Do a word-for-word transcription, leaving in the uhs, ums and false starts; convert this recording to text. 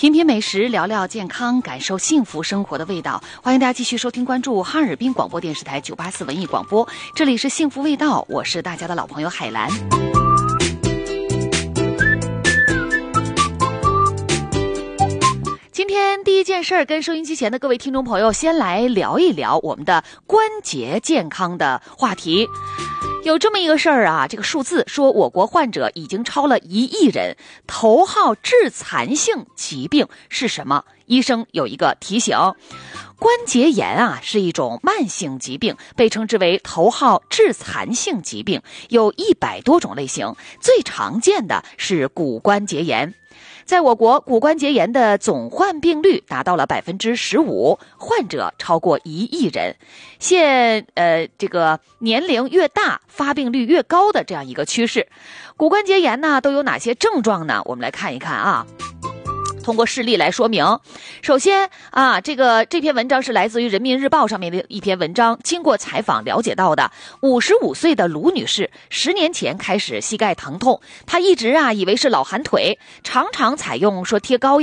品品美食，聊聊健康，感受幸福生活的味道。欢迎大家继续收听关注哈尔滨广播电视台九八四文艺广播，这里是幸福味道，我是大家的老朋友海兰。今天第一件事儿，跟收音机前的各位听众朋友先来聊一聊我们的关节健康的话题。有这么一个事儿啊，这个数字说我国患者已经超了一亿人。头号致残性疾病是什么？医生有一个提醒，关节炎啊是一种慢性疾病，被称之为头号致残性疾病，有一百多种类型，最常见的是骨关节炎。在我国，骨关节炎的总患病率达到了百分之十五，患者超过一亿人。现呃这个年龄越大，发病率越高的这样一个趋势。骨关节炎呢都有哪些症状呢？我们来看一看啊。通过事例来说明。首先啊，这个这篇文章是来自于人民日报上面的一篇文章，经过采访了解到的，五十五岁的卢女士十年前开始膝盖疼痛，她一直啊以为是老寒腿，常常采用说贴膏药